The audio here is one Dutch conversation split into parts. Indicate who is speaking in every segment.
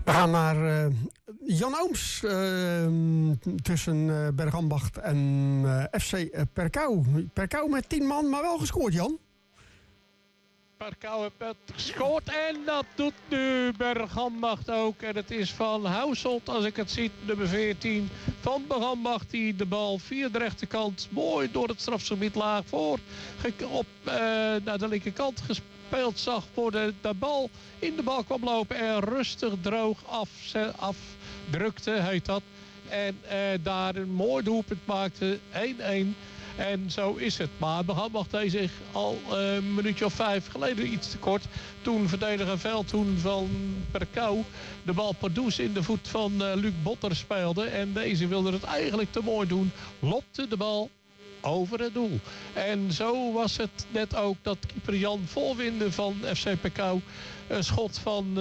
Speaker 1: We gaan naar Jan Ooms tussen Bergambacht en FC Perkau. Perkau met 10 man, maar wel gescoord, Jan.
Speaker 2: Perkau heeft gescoord en dat doet nu Bergambacht ook. En het is van Houselt, als ik het zie, nummer 14 van Bergambacht, die de bal via de rechterkant mooi door het strafgebied laag voor naar de linkerkant gespeeld zag. Voor de bal in de bal kwam lopen en rustig droog afdrukte, heet dat. En daar een mooi doelpunt maakte, 1-1. En zo is het. Maar Bergambacht deed zich al een minuutje of 5 geleden iets te kort. Toen verdediger Veldhoen van Perkau de bal Pardoes in de voet van Luc Botter speelde. En deze wilde het eigenlijk te mooi doen. Lopte de bal over het doel. En zo was het net ook dat keeper Jan Volwinde van FC Perkau een schot van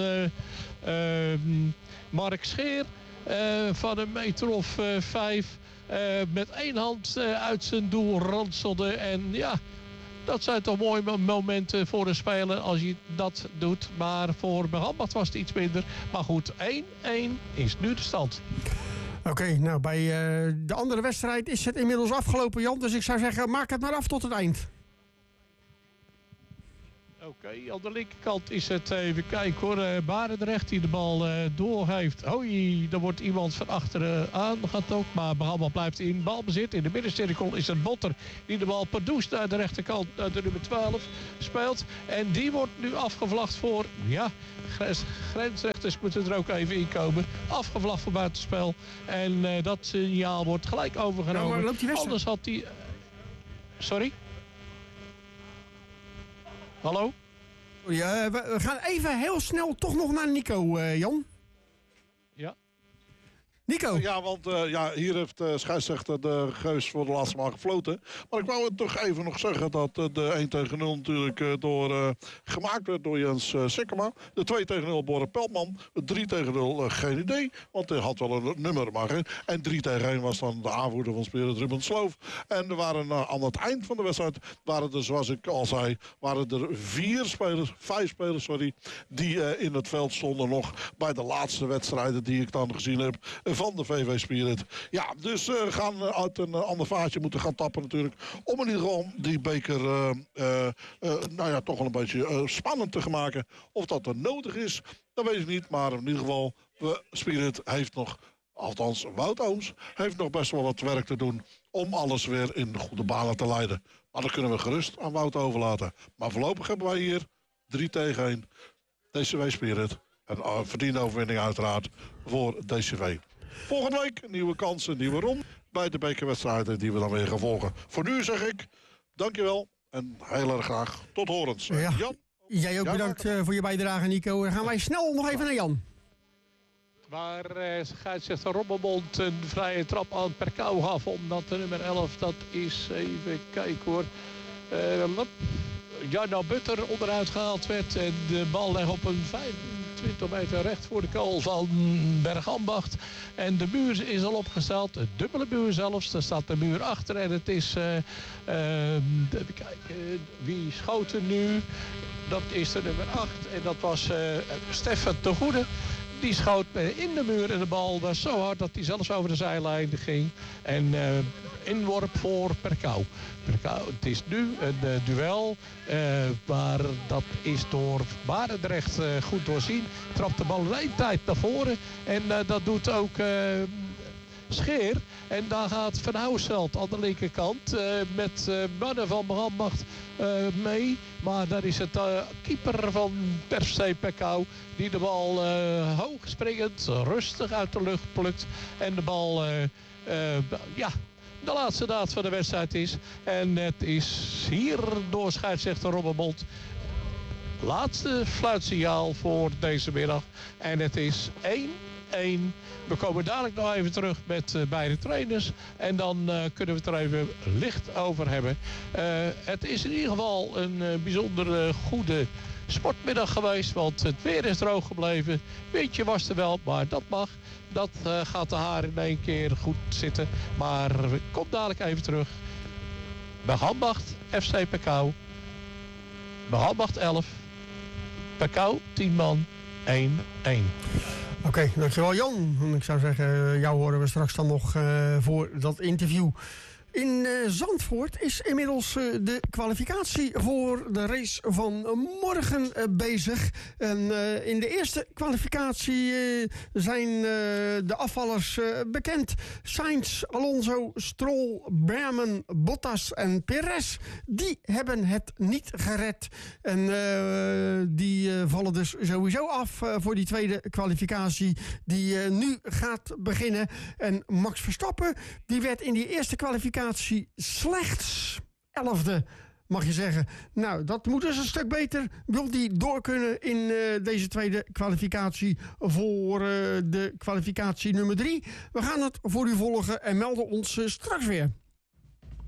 Speaker 2: Mark Scheer van een meter of 5... met 1 hand uit zijn doel ranselde. En ja, dat zijn toch mooie momenten voor een speler als je dat doet. Maar voor Bergambacht was het iets minder. Maar goed, 1-1 is nu de stand.
Speaker 1: Oké, nou bij de andere wedstrijd is het inmiddels afgelopen, Jan. Dus ik zou zeggen, maak het maar af tot het eind.
Speaker 2: Oké, aan de linkerkant is het, even kijken hoor, Barendrecht die de bal doorgeeft. Hoi, er wordt iemand van achteren aangetrokken, maar Bergambacht blijft in balbezit. In de middencirkel is het Botter die de bal Pardoes naar de rechterkant, naar de nummer 12 speelt. En die wordt nu afgevlacht voor, ja, grensrechters moeten er ook even inkomen. Afgevlacht voor buitenspel. En dat signaal wordt gelijk overgenomen.
Speaker 1: Nou, maar loopt die
Speaker 2: anders had hij... Sorry? Hallo?
Speaker 1: Ja, we gaan even heel snel toch nog naar Nico, Jan.
Speaker 2: Ja.
Speaker 1: Nico.
Speaker 3: Ja, want hier heeft scheidsrechter de Geus voor de laatste maal gefloten. Maar ik wou het toch even nog zeggen dat de 1-0 natuurlijk gemaakt werd door Jens Sikkema. De 2-0 Borre Peltman. De 3-0 geen idee, want hij had wel een nummer. Maar en 3-1 was dan de aanvoerder van Spirit Ruben Sloof. En er waren aan het eind van de wedstrijd, waren er, zoals ik al zei, waren er 5 spelers, die in het veld stonden nog bij de laatste wedstrijden die ik dan gezien heb van de VV Spirit. Ja, dus gaan uit een ander vaatje moeten gaan tappen natuurlijk. Om in ieder geval die beker toch wel een beetje spannend te maken. Of dat er nodig is, dat weet ik niet. Maar in ieder geval, Spirit heeft nog, althans Wout Ooms, heeft nog best wel wat werk te doen om alles weer in de goede banen te leiden. Maar dat kunnen we gerust aan Wout overlaten. Maar voorlopig hebben wij hier 3-1 DCW Spirit. Een verdiende overwinning uiteraard voor DCW. Volgende week nieuwe kansen, nieuwe ronde bij de bekerwedstrijden die we dan weer gaan volgen. Voor nu zeg ik, dankjewel en heel erg graag tot horens.
Speaker 1: Ja.
Speaker 3: Jan?
Speaker 1: Jij ook bedankt voor je bijdrage, Nico. Dan gaan wij snel nog even naar Jan.
Speaker 2: Waar scheidsrechter Robbenmond een vrije trap aan Perkau gaf. Omdat de nummer 11, dat is, even kijken hoor. Jarno Butter onderuit gehaald werd. En de bal leg op een 25 meter recht voor de goal van Bergambacht. En de muur is al opgesteld. Een dubbele muur zelfs. Daar staat de muur achter. En het is... even kijken. Wie schoot er nu? Dat is de nummer 8. En dat was Stefan de Goede. Die schoot in de muur en de bal was zo hard dat hij zelfs over de zijlijn ging. En inworp voor Perkau. Het is nu een duel, maar dat is door Barendrecht goed doorzien. Trapt de bal in één tijd naar voren en dat doet ook Scheer. En daar gaat Van Houselt aan de linkerkant met mannen van Bergambacht mee. Maar daar is het keeper van FC Perkau die de bal hoog springend, rustig uit de lucht plukt. En de bal, de laatste daad van de wedstrijd is. En het is hier door scheidsrechter Robbenmond. Laatste fluitsignaal voor deze middag. En het is 1-1. We komen dadelijk nog even terug met beide trainers. En dan kunnen we het er even licht over hebben. Het is in ieder geval een bijzonder goede sportmiddag geweest. Want het weer is droog gebleven. Windje was er wel, maar dat mag. Dat gaat de haar in één keer goed zitten. Maar kom dadelijk even terug. Bergambacht, FC Perkau. Bergambacht 11. Perkau 10 man.
Speaker 1: Oké, dankjewel Jan. En ik zou zeggen, jou horen we straks dan nog voor dat interview. In Zandvoort is inmiddels de kwalificatie voor de race van morgen bezig. En in de eerste kwalificatie zijn de afvallers bekend. Sainz, Alonso, Stroll, Berman, Bottas en Perez. Die hebben het niet gered. En die vallen dus sowieso af voor die tweede kwalificatie die nu gaat beginnen. En Max Verstappen die werd in die eerste kwalificatie slechts 11e, mag je zeggen. Nou, dat moet dus een stuk beter. Wil die door kunnen in deze tweede kwalificatie voor de kwalificatie nummer 3. We gaan het voor u volgen en melden ons straks weer.